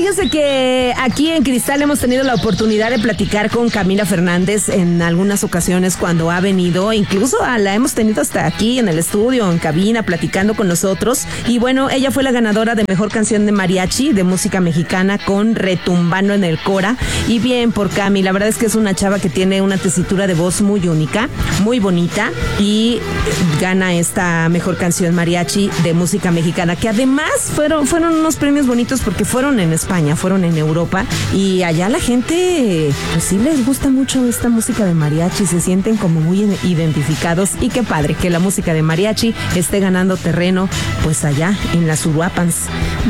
fíjese que aquí en Cristal hemos tenido la oportunidad de platicar con Camila Fernández en algunas ocasiones cuando ha venido, incluso la hemos tenido hasta aquí en el estudio, en cabina, platicando con nosotros. Y bueno, ella fue la ganadora de Mejor Canción de Mariachi de Música Mexicana con Retumbando en el Cora. Y bien por Cami, la verdad es que es una chava que tiene una tesitura de voz muy única, muy bonita, y gana esta Mejor Canción Mariachi de Música Mexicana, que además fueron unos premios bonitos porque fueron en España, fueron en Europa, y allá la gente pues sí les gusta mucho esta música de mariachi, se sienten como muy identificados, y qué padre que la música de mariachi esté ganando terreno pues allá en las Uruapans.